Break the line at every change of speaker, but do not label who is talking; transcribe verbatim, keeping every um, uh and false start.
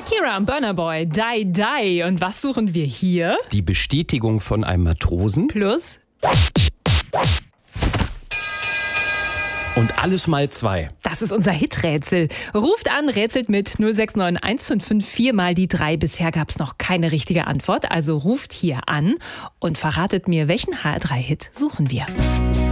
Shakira und Burna Boy, Die Die. Und was suchen wir hier?
Die Bestätigung von einem Matrosen.
Plus.
Und alles mal zwei.
Das ist unser Hiträtsel. Ruft an, rätselt mit null sechs neun eins fünf fünf vier mal die drei. Bisher gab es noch keine richtige Antwort. Also ruft hier an und verratet mir, welchen H R drei Hit suchen wir.